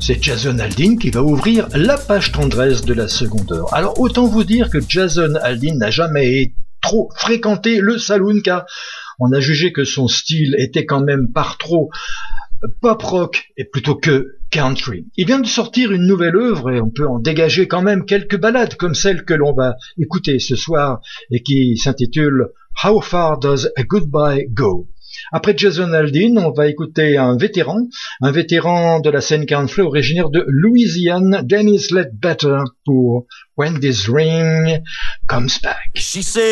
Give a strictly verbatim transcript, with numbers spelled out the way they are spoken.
C'est Jason Aldean qui va ouvrir la page tendresse de la seconde heure. Alors autant vous dire que Jason Aldean n'a jamais trop fréquenté le saloon, car on a jugé que son style était quand même par trop pop rock et plutôt que country. Il vient de sortir une nouvelle œuvre et on peut en dégager quand même quelques ballades comme celle que l'on va écouter ce soir et qui s'intitule How Far Does a Goodbye Go? Après Jason Aldean, on va écouter un vétéran, un vétéran de la scène country originaire de Louisiane, Dennis Ledbetter, pour When This Ring Comes Back. She said